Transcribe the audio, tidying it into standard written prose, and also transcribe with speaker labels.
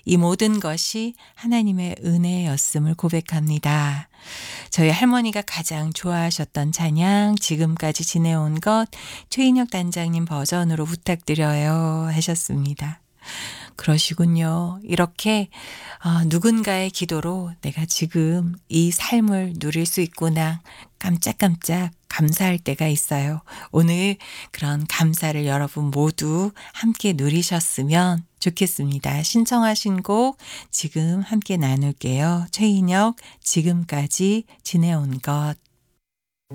Speaker 1: 이 모든 것이 하나님의 은혜였음을 고백합니다. 저희 할머니가 가장 좋아하셨던 찬양 지금까지 지내온 것 최인혁 단장님 버전으로 부탁드려요 하셨습니다. 그러시군요. 이렇게 누군가의 기도로 내가 지금 이 삶을 누릴 수 있구나 깜짝깜짝 감사할 때가 있어요. 오늘 그런 감사를 여러분 모두 함께 누리셨으면 좋겠습니다. 신청하신 곡 지금 함께 나눌게요. 최인혁 지금까지 지내온 것.